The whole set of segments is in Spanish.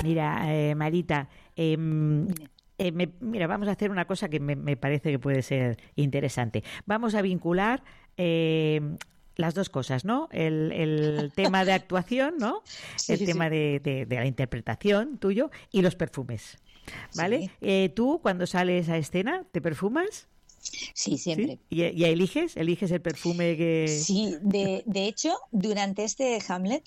Mira, Marita, mira, vamos a hacer una cosa que me parece que puede ser interesante. Vamos a vincular las dos cosas, ¿no? El tema de actuación, ¿no? Sí, el tema de la interpretación tuyo y los perfumes, ¿vale? Sí. ¿Tú cuando sales a escena te perfumas? Sí, siempre. ¿Sí? ¿Y eliges el perfume que...? Sí, de hecho, durante este Hamlet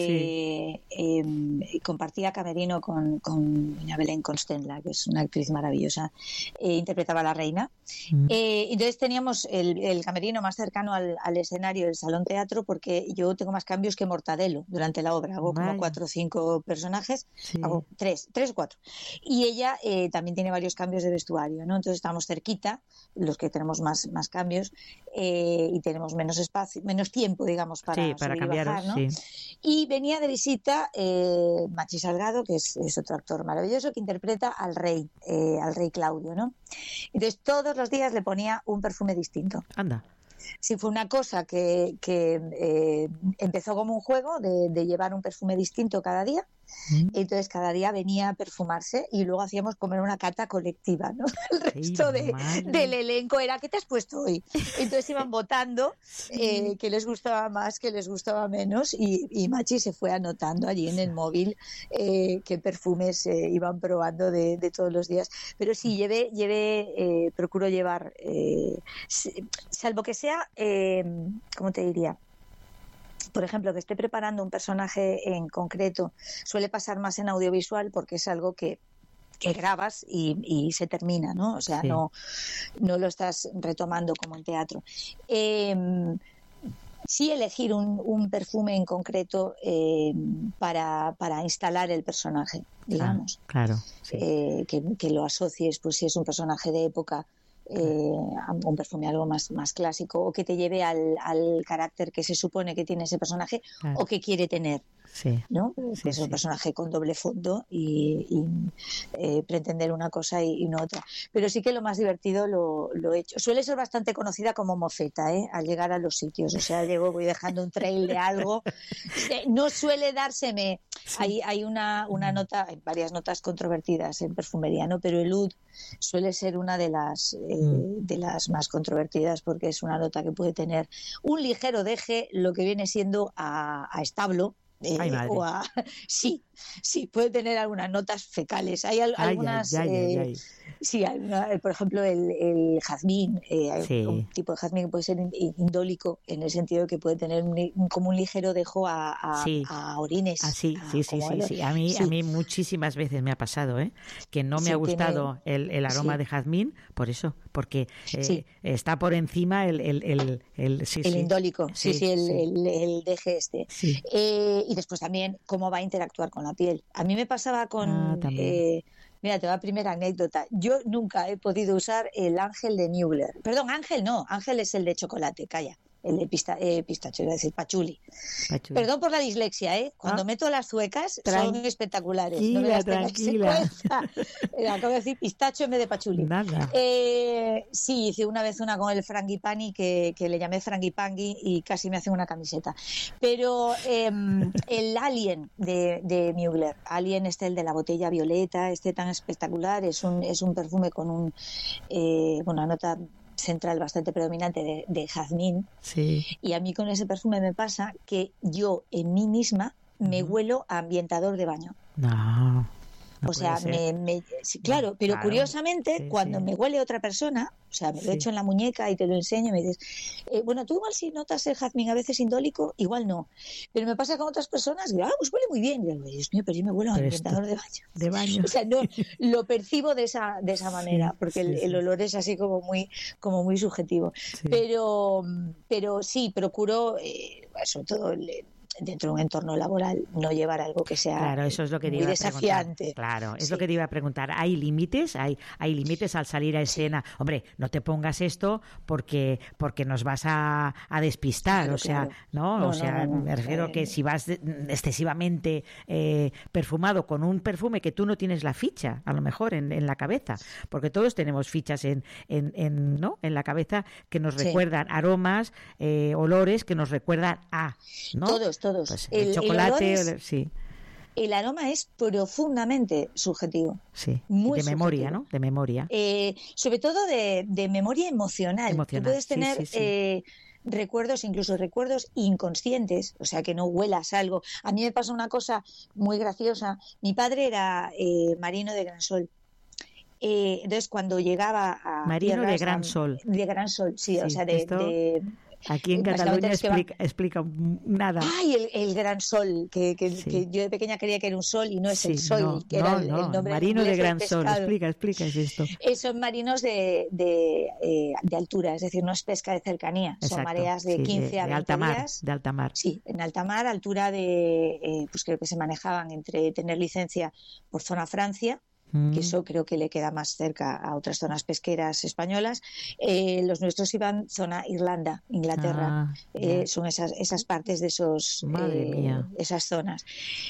compartía camerino con doña Belén Constenla, que es una actriz maravillosa, interpretaba a la reina. Entonces teníamos el camerino más cercano al escenario, el salón teatro, porque yo tengo más cambios que Mortadelo durante la obra. Hago como 4 o 5 personajes, hago 3 o 4. Y ella también tiene varios cambios de vestuario, ¿no? Entonces estamos cerquita, los que tenemos más cambios, y tenemos menos espacio, menos tiempo, digamos, para cambiaros, bajar, ¿no? Sí. Y venía de visita Machi Salgado, que es otro actor maravilloso, que interpreta al rey Claudio, ¿no? Entonces todos los días le ponía un perfume distinto. Anda. Sí, fue una cosa que empezó como un juego de llevar un perfume distinto cada día. Entonces cada día venía a perfumarse y luego hacíamos comer una cata colectiva, ¿no? El resto del elenco era ¿qué te has puesto hoy? Entonces iban votando qué les gustaba más, qué les gustaba menos, y Machi se fue anotando allí en el móvil qué perfumes iban probando de todos los días. Pero sí, procuro llevar, salvo que sea, ¿cómo te diría? Por ejemplo, que esté preparando un personaje en concreto, suele pasar más en audiovisual porque es algo que grabas y se termina, ¿no? O sea, no lo estás retomando como en teatro. Sí, elegir un perfume en concreto para instalar el personaje, digamos. Claro. Sí. Que lo asocies, pues si es un personaje de época, a un perfume algo más clásico, o que te lleve al carácter que se supone que tiene ese personaje o que quiere tener, ¿no? Pues es un personaje con doble fondo y pretender una cosa y no otra. Pero sí que lo más divertido lo he hecho. Suele ser bastante conocida como mofeta, al llegar a los sitios. O sea, voy dejando un trail de algo. No suele dárseme. Hay una nota, hay varias notas controvertidas en perfumería, ¿no? Pero el oud suele ser una de las más controvertidas porque es una nota que puede tener un ligero deje, lo que viene siendo a establo. Sí, puede tener algunas notas fecales. Hay algunas. Sí, por ejemplo, el jazmín. Hay un tipo de jazmín que puede ser indólico en el sentido de que puede tener como un ligero dejo a orines. Sí. A mí muchísimas veces me ha pasado, que no me ha gustado el aroma de jazmín, por eso, porque está por encima el indólico, el deje este. Sí. Y después también cómo va a interactuar con la piel. A mí me pasaba con... mira, te va la primera anécdota. Yo nunca he podido usar el Ángel de Mugler. Perdón, Ángel no. Ángel es el de chocolate, calla. El de pistacho, iba a decir pachuli. Perdón por la dislexia, Cuando meto las suecas son espectaculares. No me las tengáis en cuenta. Acabo de decir pistacho en vez de pachuli. Nada. Sí, hice una vez una con el frangipani que le llamé frangipangui y casi me hacen una camiseta. Pero el Alien de Mugler, Alien el de la botella violeta, tan espectacular, es un perfume con una nota central bastante predominante de jazmín, y a mí con ese perfume me pasa que yo en mí misma me huelo a ambientador de baño. O sea, claro, pero curiosamente cuando me huele otra persona, o sea, me lo echo en la muñeca y te lo enseño y me dices, bueno, tú igual si notas el jazmín a veces indólico, igual no, pero me pasa con otras personas que, pues huele muy bien, y digo, Dios mío, pero yo me huelo a ambientador de baño. O sea, no, lo percibo de esa manera, porque el olor es así como muy subjetivo. Pero sí, procuro, sobre todo dentro de un entorno laboral, no llevar algo que sea eso es lo que muy desafiante. Claro, es lo que te iba a preguntar. ¿Hay límites? ¿Hay límites al salir a escena? Hombre, no te pongas esto porque nos vas a despistar, claro, o sea, claro. ¿No? O sea, me refiero que si vas excesivamente perfumado con un perfume que tú no tienes la ficha, a lo mejor en la cabeza, porque todos tenemos fichas en la cabeza que nos recuerdan aromas, olores que nos recuerdan a, ¿no? Todos. Pues el chocolate, sí. el aroma es profundamente subjetivo. Sí, muy de memoria, subjetivo. ¿no? De memoria. Sobre todo de memoria emocional. Tú puedes tener recuerdos, incluso recuerdos inconscientes, o sea, que no huelas algo. A mí me pasa una cosa muy graciosa. Mi padre era marino de Gran Sol. Entonces, cuando llegaba a Marino de Gran Sol. De Gran Sol, sí, o sea, aquí en Cataluña explica nada. ¡Ay, el Gran Sol! Que yo de pequeña creía que era un sol y no es el sol, que era el nombre Marino de Gran Sol. Explica esto. Son marinos de altura, es decir, no es pesca de cercanía, exacto, son mareas de 15 a 20 días. De alta mar. Sí, en alta mar, altura pues creo que se manejaban entre tener licencia por zona Francia, que eso creo que le queda más cerca a otras zonas pesqueras españolas. Los nuestros iban zona Irlanda, Inglaterra, son esas partes de esas zonas.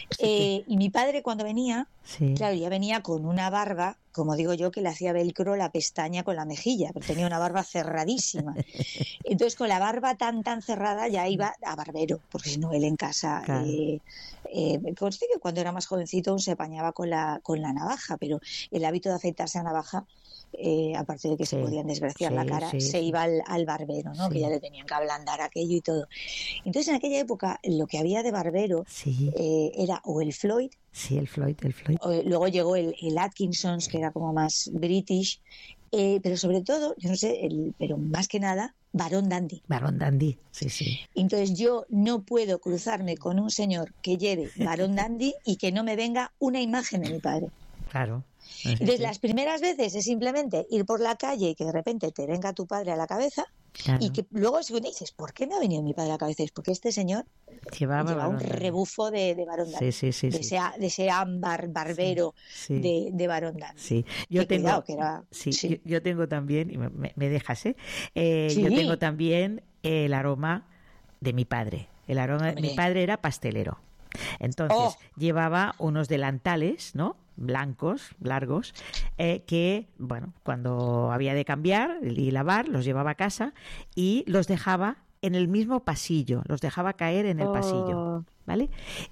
Y mi padre cuando venía, claro, ya venía con una barba, como digo yo, que le hacía velcro la pestaña con la mejilla, porque tenía una barba cerradísima. Entonces con la barba tan cerrada ya iba a barbero, porque si no él en casa... Claro. Conste que cuando era más jovencito se apañaba con la navaja, pero el hábito de afeitarse a navaja, aparte de que se podían desgraciar la cara, se iba al barbero, ¿no? Que ya le tenían que ablandar aquello y todo. Entonces en aquella época lo que había de barbero era o el Floyd. Sí, el Floyd. Luego llegó el Atkinsons, que era como más british, pero sobre todo, yo no sé, pero más que nada, Barón Dandy. Barón Dandy, sí. Entonces yo no puedo cruzarme con un señor que lleve Barón Dandy y que no me venga una imagen de mi padre. Claro. Entonces las primeras veces es simplemente ir por la calle y que de repente te venga tu padre a la cabeza. Claro. Y que luego dices, ¿por qué me ha venido mi padre a la cabeza? Es porque este señor lleva un rebufo de Barón Dandy, de ese ámbar barbero de Barón Dandy. Sí. Yo tengo también, y me dejas, yo tengo también el aroma de mi padre. El aroma de mi padre era pastelero. Entonces llevaba unos delantales, ¿no?, blancos, largos, que, bueno, cuando había de cambiar y lavar, los llevaba a casa y los dejaba en el mismo pasillo, los dejaba caer en el pasillo, ¿vale?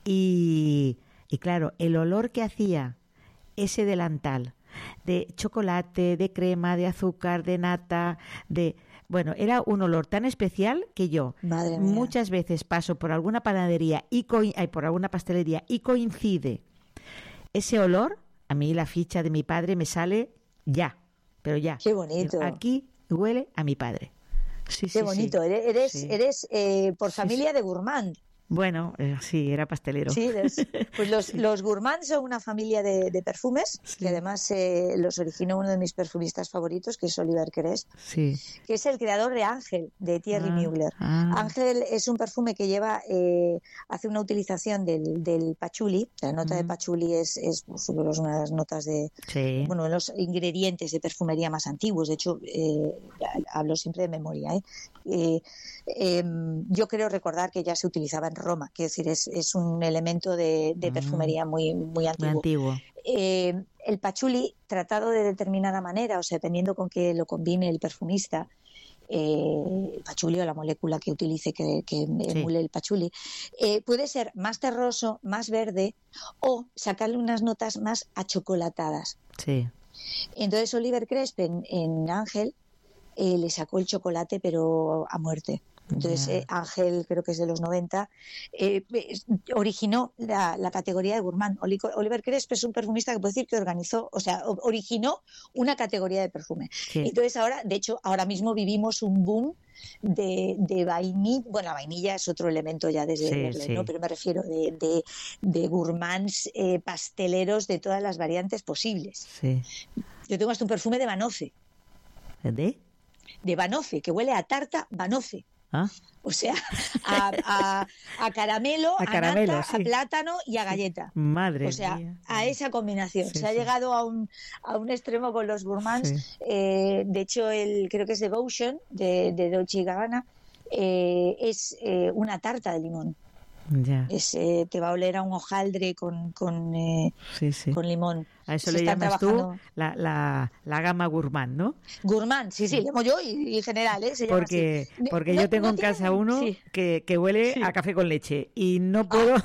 Y claro, el olor que hacía ese delantal de chocolate, de crema, de azúcar, de nata, bueno, era un olor tan especial que yo muchas veces paso por alguna panadería por alguna pastelería y coincide ese olor, a mí la ficha de mi padre me sale ya, pero ya. Qué bonito. Aquí huele a mi padre. Qué bonito. Eres por familia de gourmand. Bueno, sí, era pastelero. Sí, pues los gourmand son una familia de perfumes, que además los originó uno de mis perfumistas favoritos, que es Oliver Crest, que es el creador de Ángel, de Thierry Mugler. Ángel es un perfume que hace una utilización del patchouli. La nota de patchouli es una de las notas de los ingredientes de perfumería más antiguos. De hecho, hablo siempre de memoria, yo creo recordar que ya se utilizaba en Roma, quiero decir, es un elemento de perfumería muy, muy antiguo. El patchouli, tratado de determinada manera, o sea, dependiendo con que lo combine el perfumista, el patchouli o la molécula que utilice que emule el patchouli, puede ser más terroso, más verde, o sacarle unas notas más achocolatadas. Sí. Entonces Oliver Crest en Ángel le sacó el chocolate, pero a muerte. Entonces Ángel, creo que es de los 90, originó la categoría de gourmand. Oliver Crest es un perfumista que puede decir que originó una categoría de perfume. Entonces ahora mismo vivimos un boom de vainilla. Bueno, la vainilla es otro elemento ya desde Berlín, ¿no? Pero me refiero de gourmands pasteleros de todas las variantes posibles. Yo tengo hasta un perfume de Banoffee. De Banoffee, que huele a tarta Banoffee. O sea, a caramelo, a nata, a plátano y a galleta. Madre mía. A esa combinación. Se ha llegado a un extremo con los gourmands. De hecho, creo que es Devotion de Dolce & Gabbana, es una tarta de limón. Te va a oler a un hojaldre con limón. A eso le llamas tú la gama gourmand, ¿no? Gourmand, sí, le llamo yo y en general, se llama porque yo tengo en casa uno que huele a café con leche y no puedo...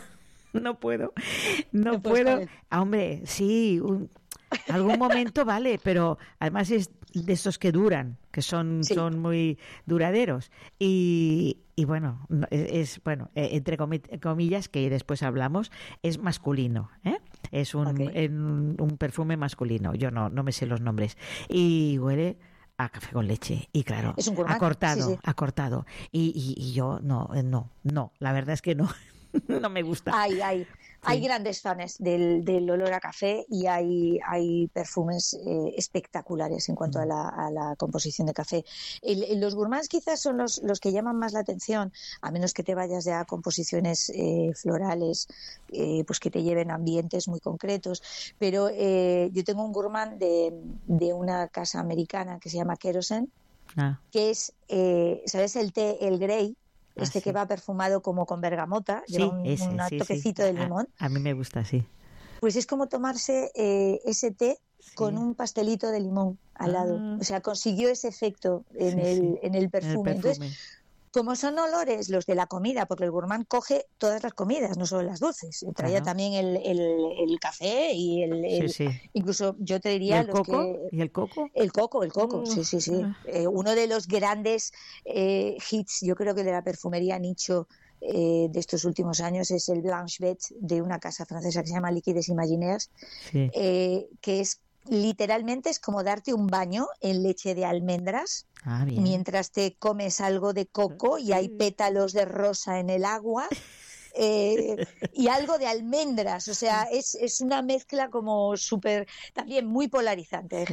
No puedo. Hombre, sí, algún momento vale, pero además es de esos que duran, que son muy duraderos. Y bueno, entre comillas, que después hablamos, es masculino, ¿eh? Es un perfume masculino. Yo no me sé los nombres. Y huele a café con leche. Y claro, es un gourmand. Acortado. Y yo no, la verdad es que no. No me gusta. Hay grandes fans del olor a café y hay perfumes espectaculares en cuanto a la composición de café. Los gourmands quizás son los que llaman más la atención, a menos que te vayas ya a composiciones florales, pues que te lleven a ambientes muy concretos. Pero yo tengo un gourmand de una casa americana que se llama Kerosene, que es, ¿sabes? El té, el Grey. Que va perfumado como con bergamota, lleva un toquecito de limón. A mí me gusta, sí. Pues es como tomarse ese té con un pastelito de limón al lado. O sea, consiguió ese efecto en el perfume. Entonces, como son olores los de la comida, porque el gourmand coge todas las comidas, no solo las dulces. Traía también el café y incluso yo te diría... ¿Y el coco? ¿Y el coco? El coco, sí. Uno de los grandes hits, yo creo que de la perfumería nicho de estos últimos años, es el Blanche Bête de una casa francesa que se llama Liquides Imaginaires, que es literalmente es como darte un baño en leche de almendras mientras te comes algo de coco y hay pétalos de rosa en el agua y algo de almendras, o sea, es una mezcla como súper, también muy polarizante.